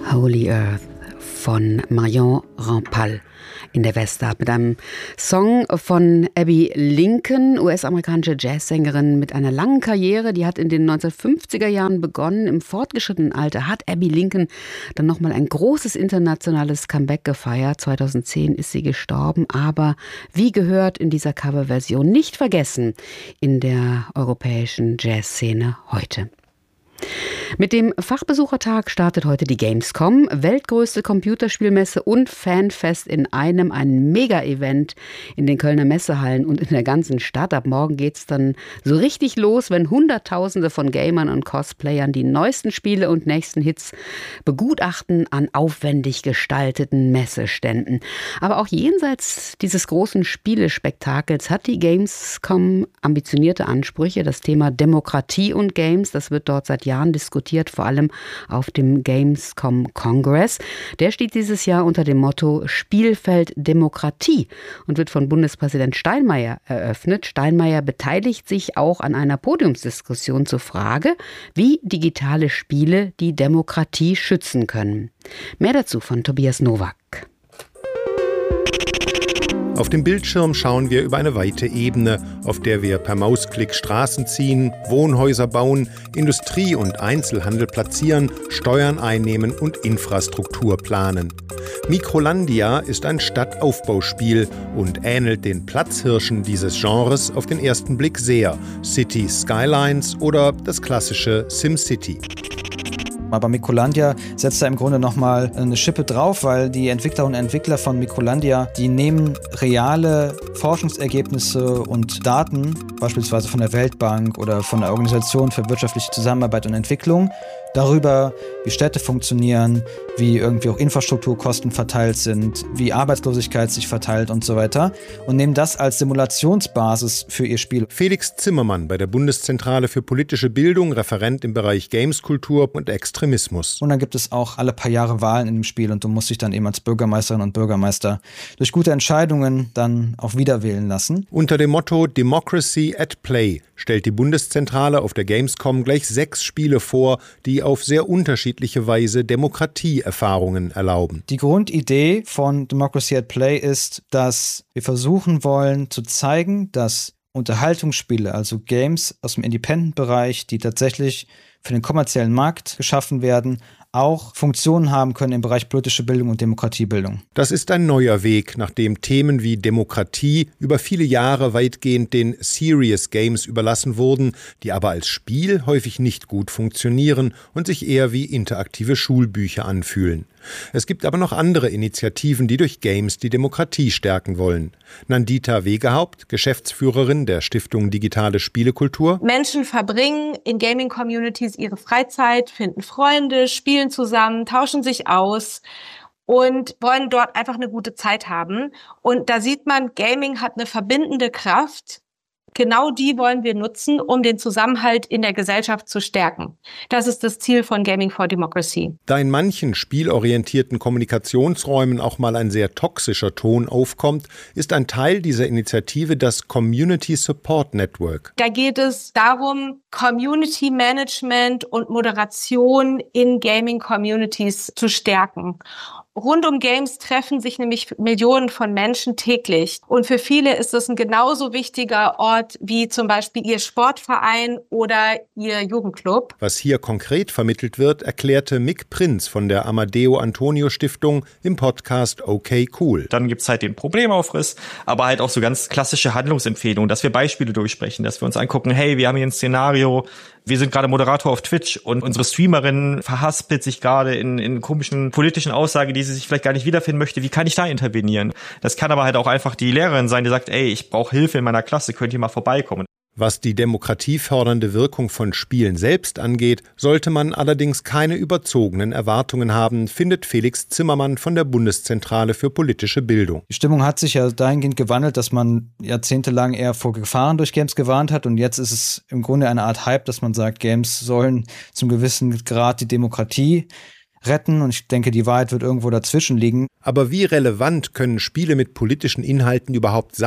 Holy Earth von Marion Rampal in der Westart mit einem Song von Abbey Lincoln, US-amerikanische Jazzsängerin mit einer langen Karriere. Die hat in den 1950er Jahren begonnen. Im fortgeschrittenen Alter hat Abbey Lincoln dann nochmal ein großes internationales Comeback gefeiert. 2010 ist sie gestorben, aber wie gehört in dieser Coverversion nicht vergessen in der europäischen Jazzszene heute. Mit dem Fachbesuchertag startet heute die Gamescom, weltgrößte Computerspielmesse und Fanfest in einem, ein Mega-Event in den Kölner Messehallen und in der ganzen Stadt. Ab morgen geht's dann so richtig los, wenn Hunderttausende von Gamern und Cosplayern die neuesten Spiele und nächsten Hits begutachten an aufwendig gestalteten Messeständen. Aber auch jenseits dieses großen Spielespektakels hat die Gamescom ambitionierte Ansprüche. Das Thema Demokratie und Games, das wird dort seit Jahren diskutiert, vor allem auf dem Gamescom Congress. Der steht dieses Jahr unter dem Motto Spielfeld Demokratie und wird von Bundespräsident Steinmeier eröffnet. Steinmeier beteiligt sich auch an einer Podiumsdiskussion zur Frage, wie digitale Spiele die Demokratie schützen können. Mehr dazu von Tobias Nowak. Auf dem Bildschirm schauen wir über eine weite Ebene, auf der wir per Mausklick Straßen ziehen, Wohnhäuser bauen, Industrie und Einzelhandel platzieren, Steuern einnehmen und Infrastruktur planen. Microlandia ist ein Stadtaufbauspiel und ähnelt den Platzhirschen dieses Genres auf den ersten Blick sehr, City Skylines oder das klassische SimCity. Aber Microlandia setzt da im Grunde nochmal eine Schippe drauf, weil die Entwicklerinnen und Entwickler von Microlandia, die nehmen reale Forschungsergebnisse und Daten, beispielsweise von der Weltbank oder von der Organisation für wirtschaftliche Zusammenarbeit und Entwicklung, darüber, wie Städte funktionieren, wie irgendwie auch Infrastrukturkosten verteilt sind, wie Arbeitslosigkeit sich verteilt und so weiter und nehmen das als Simulationsbasis für ihr Spiel. Felix Zimmermann bei der Bundeszentrale für politische Bildung, Referent im Bereich Gameskultur und Extremismus. Und dann gibt es auch alle paar Jahre Wahlen in dem Spiel und du musst dich dann eben als Bürgermeisterin und Bürgermeister durch gute Entscheidungen dann auch wiederwählen lassen. Unter dem Motto Democracy at Play stellt die Bundeszentrale auf der Gamescom gleich 6 Spiele vor, die auf sehr unterschiedliche Weise Demokratieerfahrungen erlauben. Die Grundidee von Democracy at Play ist, dass wir versuchen wollen zu zeigen, dass Unterhaltungsspiele, also Games aus dem Independent-Bereich, die tatsächlich für den kommerziellen Markt geschaffen werden, auch Funktionen haben können im Bereich politische Bildung und Demokratiebildung. Das ist ein neuer Weg, nachdem Themen wie Demokratie über viele Jahre weitgehend den Serious Games überlassen wurden, die aber als Spiel häufig nicht gut funktionieren und sich eher wie interaktive Schulbücher anfühlen. Es gibt aber noch andere Initiativen, die durch Games die Demokratie stärken wollen. Nandita Wegehaupt, Geschäftsführerin der Stiftung Digitale Spielekultur. Menschen verbringen in Gaming-Communities ihre Freizeit, finden Freunde, spielen zusammen, tauschen sich aus und wollen dort einfach eine gute Zeit haben. Und da sieht man, Gaming hat eine verbindende Kraft. Genau die wollen wir nutzen, um den Zusammenhalt in der Gesellschaft zu stärken. Das ist das Ziel von Gaming for Democracy. Da in manchen spielorientierten Kommunikationsräumen auch mal ein sehr toxischer Ton aufkommt, ist ein Teil dieser Initiative das Community Support Network. Da geht es darum, Community Management und Moderation in Gaming-Communities zu stärken. Rund um Games treffen sich nämlich Millionen von Menschen täglich. Und für viele ist es ein genauso wichtiger Ort wie zum Beispiel ihr Sportverein oder ihr Jugendclub. Was hier konkret vermittelt wird, erklärte Mick Prinz von der Amadeo Antonio Stiftung im Podcast Okay Cool. Dann gibt's halt den Problemaufriss, aber halt auch so ganz klassische Handlungsempfehlungen, dass wir Beispiele durchsprechen, dass wir uns angucken, hey, wir haben hier ein Szenario, wir sind gerade Moderator auf Twitch und unsere Streamerin verhaspelt sich gerade in komischen politischen Aussagen, die sie sich vielleicht gar nicht wiederfinden möchte. Wie kann ich da intervenieren? Das kann aber halt auch einfach die Lehrerin sein, die sagt, ey, ich brauche Hilfe in meiner Klasse, könnt ihr mal vorbeikommen. Was die demokratiefördernde Wirkung von Spielen selbst angeht, sollte man allerdings keine überzogenen Erwartungen haben, findet Felix Zimmermann von der Bundeszentrale für politische Bildung. Die Stimmung hat sich ja dahingehend gewandelt, dass man jahrzehntelang eher vor Gefahren durch Games gewarnt hat und jetzt ist es im Grunde eine Art Hype, dass man sagt, Games sollen zum gewissen Grad die Demokratie retten und ich denke, die Wahrheit wird irgendwo dazwischen liegen. Aber wie relevant können Spiele mit politischen Inhalten überhaupt sein?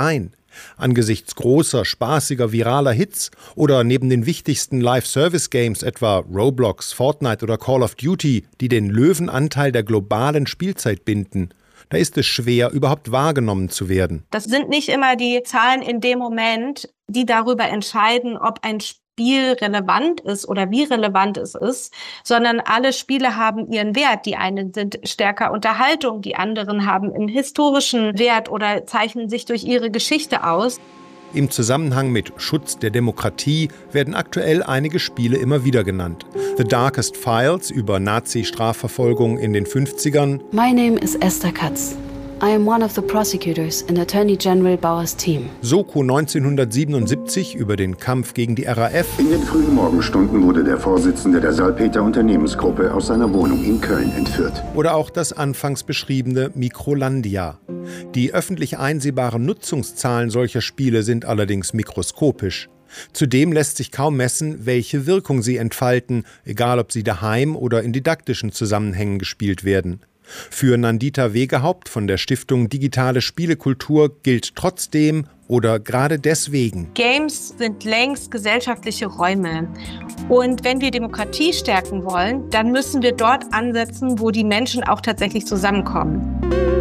Angesichts großer, spaßiger, viraler Hits oder neben den wichtigsten Live-Service-Games etwa Roblox, Fortnite oder Call of Duty, die den Löwenanteil der globalen Spielzeit binden, da ist es schwer, überhaupt wahrgenommen zu werden. Das sind nicht immer die Zahlen in dem Moment, die darüber entscheiden, ob ein Spiel relevant ist oder wie relevant es ist, sondern alle Spiele haben ihren Wert. Die einen sind stärker Unterhaltung, die anderen haben einen historischen Wert oder zeichnen sich durch ihre Geschichte aus. Im Zusammenhang mit Schutz der Demokratie werden aktuell einige Spiele immer wieder genannt. The Darkest Files über Nazi-Strafverfolgung in den 50ern. My name is Esther Katz. I am one of the prosecutors in Attorney General Bauers team. Soko 1977 über den Kampf gegen die RAF. In den frühen Morgenstunden wurde der Vorsitzende der Salpeter Unternehmensgruppe aus seiner Wohnung in Köln entführt. Oder auch das anfangs beschriebene Mikrolandia. Die öffentlich einsehbaren Nutzungszahlen solcher Spiele sind allerdings mikroskopisch. Zudem lässt sich kaum messen, welche Wirkung sie entfalten, egal ob sie daheim oder in didaktischen Zusammenhängen gespielt werden. Für Nandita Wegehaupt von der Stiftung Digitale Spielekultur gilt trotzdem oder gerade deswegen: Games sind längst gesellschaftliche Räume. Und wenn wir Demokratie stärken wollen, dann müssen wir dort ansetzen, wo die Menschen auch tatsächlich zusammenkommen.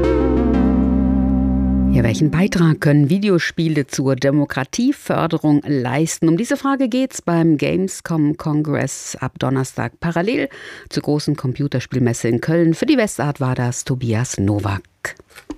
Ja, welchen Beitrag können Videospiele zur Demokratieförderung leisten? Um diese Frage geht's beim Gamescom Congress ab Donnerstag parallel zur großen Computerspielmesse in Köln. Für die Westart war das Tobias Nowak.